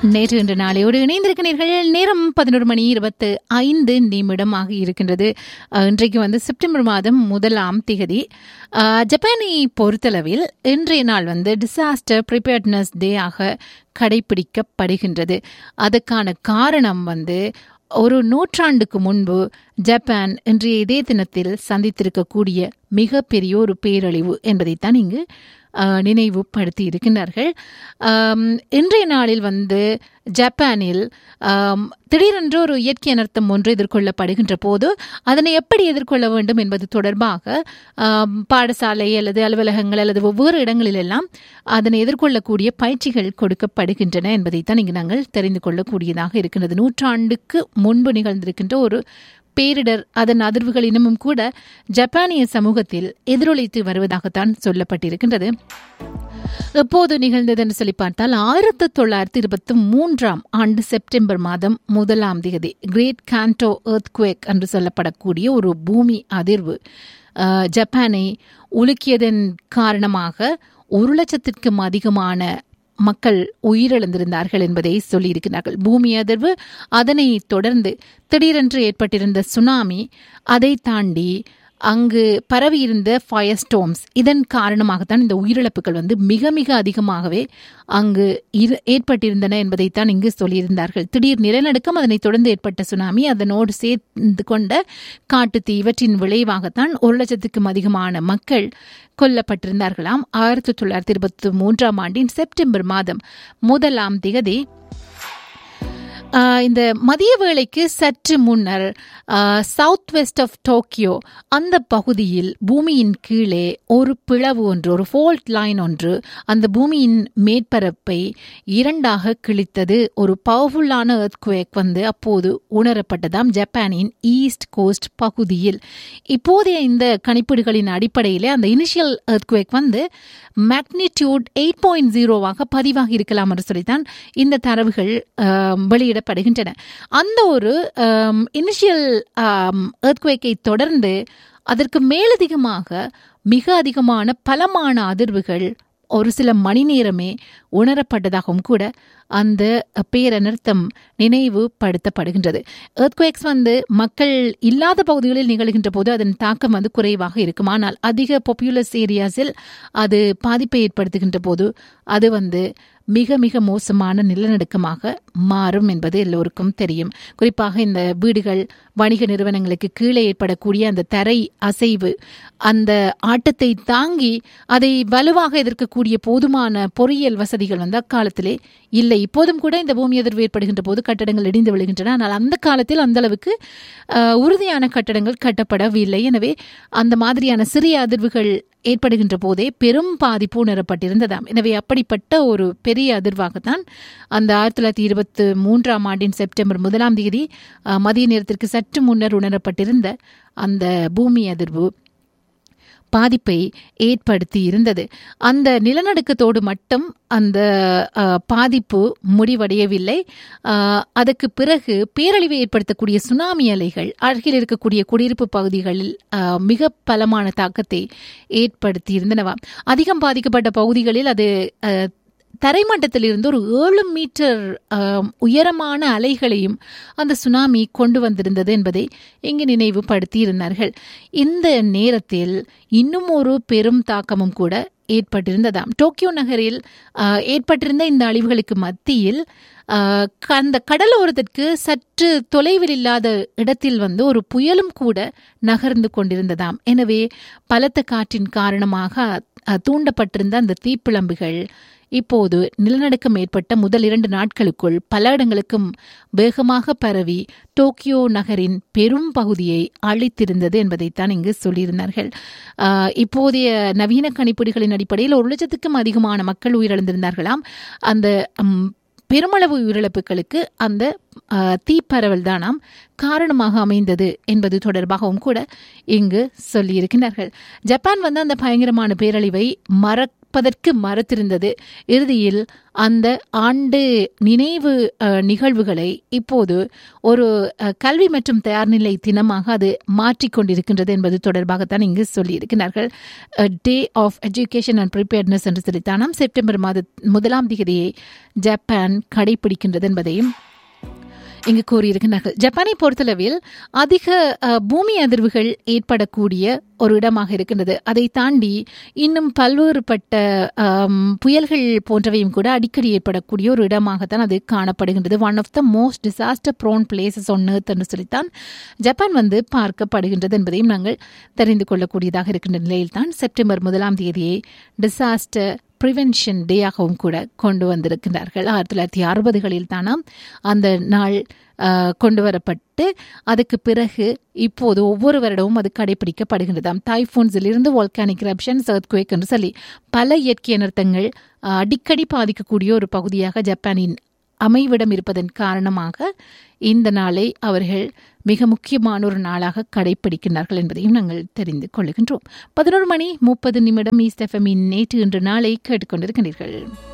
நேற்று இன்று நாளையோடு இணைந்திருக்கிறீர்கள். நேரம் 11:25 ஆகி இருக்கின்றது. இன்றைக்கு செப்டம்பர் மாதம் 1ஆம் தேதி. ஜப்பானை பொறுத்தளவில் இன்றைய நாள் டிசாஸ்டர் ப்ரிப்பேர்ட்னஸ் டே ஆக கடைபிடிக்கப்படுகின்றது. அதுக்கான காரணம் ஒரு நூற்றாண்டுக்கு முன்பு ஜப்பான் இன்றைய இதே தினத்தில் சந்தித்திருக்கக்கூடிய மிகப்பெரிய ஒரு பேரழிவு என்பதைத்தான் இங்கு நினைவுபடுத்தி இருக்கின்றார்கள். இன்றைய நாளில் ஜப்பானில் திடீரென்று ஒரு இயற்கை அனர்த்தம் ஒன்று எதிர்கொள்ளப்படுகின்ற போது அதனை எப்படி எதிர்கொள்ள வேண்டும் என்பது தொடர்பாக பாடசாலை அல்லது அலுவலகங்கள் அல்லது ஒவ்வொரு இடங்களிலெல்லாம் அதனை எதிர்கொள்ளக்கூடிய பயிற்சிகள் கொடுக்கப்படுகின்றன என்பதைத்தான் இங்கு நாங்கள் தெரிந்து கொள்ளக்கூடியதாக இருக்கின்றது. நூற்றாண்டுக்கு முன்பு நிகழ்ந்திருக்கின்ற ஒரு பேரிடர், அதன் அதிர்வுகள் இன்னமும் கூட ஜப்பானிய சமூகத்தில் எதிரொலித்து வருவதாகத்தான் சொல்லப்பட்டிருக்கின்றது. எப்போது நிகழ்ந்தது என்று சொல்லி பார்த்தால் 1923 செப்டம்பர் மாதம் 1ஆம் தேதி கிரேட் கான்டோ எர்த்குவேக் என்று சொல்லப்படக்கூடிய ஒரு பூமி அதிர்வு ஜப்பானை உலுக்கியதன் காரணமாக 1,00,000க்கும் அதிகமான மக்கள் உயிரிழந்திருந்தார்கள் என்பதை சொல்லியிருக்கிறார்கள். பூமி அதிர்வு, அதனை தொடர்ந்து திடீரென்று ஏற்பட்டிருந்த சுனாமி, அதை தாண்டி அங்கு பரவியிருந்த ஃபயர் ஸ்டோம்ஸ், இதன் காரணமாகத்தான் இந்த உயிரிழப்புகள் மிக மிக அதிகமாகவே அங்கு ஏற்பட்டிருந்தன என்பதைத்தான் இங்கு சொல்லியிருந்தார்கள். திடீர் நிலநடுக்கம், அதனைத் தொடர்ந்து ஏற்பட்ட சுனாமி, அதனோடு சேர்ந்து கொண்ட காட்டுத்தீ, இவற்றின் விளைவாகத்தான் 1,00,000க்கும் அதிகமான மக்கள் கொல்லப்பட்டிருந்தார்களாம். 1923 செப்டம்பர் மாதம் 1ஆம் தேதி இந்த மதிய வேளைக்கு சற்று முன்னர் சவுத் வெஸ்ட் ஆஃப் டோக்கியோ அந்த பகுதியில் பூமியின் கீழே ஒரு பிளவு ஒன்று, ஒரு ஃபோல்ட் லைன் ஒன்று அந்த பூமியின் மேற்பரப்பை இரண்டாக கிழித்தது. ஒரு பவர்ஃபுல்லான எர்த்குவேக் அப்போது உணரப்பட்டதாம் ஜப்பானின் ஈஸ்ட் கோஸ்ட் பகுதியில். இப்போதைய இந்த கணிப்பீடுகளின் அடிப்படையிலே அந்த இனிஷியல் எர்த்குவேக் மேக்னிடியூட் 8.0 பதிவாகி இருக்கலாம் என்று சொல்லித்தான் இந்த தரவுகள் வெளியிடப்படுகின்றன. அந்த ஒரு இனிஷியல் எர்த்குவேக்கை தொடர்ந்து அதற்கு மேலதிகமாக மிக அதிகமான பலமான அதிர்வுகள் ஒரு சில மணி நேரமே உணரப்பட்டதாகவும் கூட அந்த பேரனர்த்தம் நினைவுபடுத்தப்படுகின்றது. எர்த்குவேக்ஸ் மக்கள் இல்லாத பகுதிகளில் நிகழ்கின்ற போது அதன் தாக்கம் குறைவாக இருக்கும். ஆனால் அதிக பாப்புலஸ் ஏரியாஸில் அது பாதிப்பை ஏற்படுத்துகின்ற போது அது மிக மிக மோசமான நிலநடுக்கமாக மாறும் என்பது எல்லோருக்கும் தெரியும். குறிப்பாக இந்த வீடுகள், வணிக நிறுவனங்களுக்கு கீழே ஏற்படக்கூடிய அந்த தரை அசைவு, அந்த ஆட்டத்தை தாங்கி அதை வலுவாக எதிர்க்கக்கூடிய போதுமான பொறியியல் வசதிகள் அக்காலத்திலே இல்லை. இப்போதும் கூட இந்த பூமி அதிர்வு ஏற்படுகின்ற போது கட்டடங்கள் இடிந்து விழுகின்றன. ஆனால் அந்த காலத்தில் அந்த அளவுக்கு உறுதியான கட்டடங்கள் கட்டப்படவில்லை. எனவே அந்த மாதிரியான சிறிய அதிர்வுகள் ஏற்படுகின்ற போதே பெரும் பாதிப்பு உணரப்பட்டிருந்ததாம். எனவே அப்படிப்பட்ட ஒரு பெரிய அதிர்வாகத்தான் அந்த 1923 செப்டம்பர் 1ஆம் தேதி மதிய நேரத்திற்கு சற்று முன்னர் உணரப்பட்டிருந்த அந்த பூமி அதிர்வு பாதிப்பை ஏற்படுத்தி இருந்தது. அந்த நிலநடுக்கத்தோடு மட்டும் அந்த பாதிப்பு முடிவடையவில்லை. அதற்கு பிறகு பேரழிவை ஏற்படுத்தக்கூடிய சுனாமி அலைகள் அருகில் இருக்கக்கூடிய குடியிருப்பு பகுதிகளில் மிக பலமான தாக்கத்தை ஏற்படுத்தி இருந்தனவா. அதிகம் பாதிக்கப்பட்ட பகுதிகளில் அது தரைமட்டத்திலிருந்து ஒரு 7 மீட்டர் உயரமான அலைகளையும் அந்த சுனாமி கொண்டு வந்திருந்தது என்பதை இங்கு நினைவுபடுத்தி இருந்தார்கள். இந்த நேரத்தில் இன்னும் ஒரு பெரும் தாக்கமும் கூட ஏற்பட்டிருந்ததாம். டோக்கியோ நகரில் ஏற்பட்டிருந்த இந்த அழிவுகளுக்கு மத்தியில் அந்த கடலோரத்திற்கு சற்று தொலைவில் இல்லாத இடத்தில் ஒரு புயலும் கூட நகர்ந்து கொண்டிருந்ததாம். எனவே பலத்த காற்றின் காரணமாக தூண்டப்பட்டிருந்த அந்த தீப்பிழம்புகள் இப்போது நிலநடுக்கம் ஏற்பட்ட முதல் 2 நாட்களுக்குள் பல இடங்களுக்கும் வேகமாக பரவி டோக்கியோ நகரின் பெரும் பகுதியை அழித்திருந்தது என்பதைத்தான் இங்கு சொல்லியிருந்தார்கள். இப்போதைய நவீன கணிப்பீடுகளின் அடிப்படையில் 1,00,000க்கும் அதிகமான மக்கள் உயிரிழந்திருந்தார்களாம். அந்த பெருமளவு உயிரிழப்புகளுக்கு அந்த தீப்பரவல் தானாம் காரணமாக அமைந்தது என்பது தொடர்பாகவும் கூட இங்கு சொல்லியிருக்கிறார்கள். ஜப்பான் அந்த பயங்கரமான பேரழிவை மறப்பதற்கு மறுத்திருந்தது. இறுதியில் அந்த ஆண்டு நினைவு நிகழ்வுகளை இப்போது ஒரு கல்வி மற்றும் தயார்நிலை தினமாக அது மாற்றிக்கொண்டிருக்கின்றது என்பது தொடர்பாகத்தான் இங்கு சொல்லியிருக்கிறார்கள். டே ஆஃப் எஜுகேஷன் அண்ட் ப்ரிப்பேர்ட்னஸ் என்று சொல்லித்தானாம் செப்டம்பர் 1 ஜப்பான் கடைபிடிக்கின்றது என்பதையும் இங்கு கூறியிருக்கிறார்கள். ஜப்பானை பொறுத்தளவில் அதிக பூமி அதிர்வுகள் ஏற்படக்கூடிய ஒரு இடமாக இருக்கின்றது. அதை தாண்டி இன்னும் பல்வேறுபட்ட புயல்கள் போன்றவையும் கூட அடிக்கடி ஏற்படக்கூடிய ஒரு இடமாகத்தான் அது காணப்படுகின்றது. One of the most disaster prone places on earth என்று சொல்லித்தான் ஜப்பான் பார்க்கப்படுகின்றது என்பதையும் நாங்கள் தெரிந்து கொள்ளக்கூடியதாக இருக்கின்ற நிலையில்தான் செப்டம்பர் 1 டிசாஸ்டர் ப்ரிவென்ஷன் டேயாகவும் கூட கொண்டு வந்திருக்கிறார்கள். 1960களில் தானாம் அந்த நாள் கொண்டு வரப்பட்டு அதுக்கு பிறகு இப்போது ஒவ்வொரு வருடமும் அது கடைபிடிக்கப்படுகின்றதாம். டைஃபோன்ஸிலிருந்து வால்கானிக் எரப்ஷன்ஸ், எர்த்குவேக் என்று சொல்லி பல இயற்கை அனர்த்தங்கள் அடிக்கடி பாதிக்கக்கூடிய ஒரு பகுதியாக ஜப்பானின் அமைவிடம் இருப்பதன் காரணமாக இந்த நாளை அவர்கள் மிக முக்கியமான ஒரு நாளாக கடைபிடிக்கிறார்கள் என்பதையும் நாங்கள் தெரிந்து கொள்கின்றோம். 11:30 ஈஸ்ட் எஃப்எம்மின் நேற்று இன்று நாளை கேட்டுக்கொண்டிருக்கின்றீர்கள்.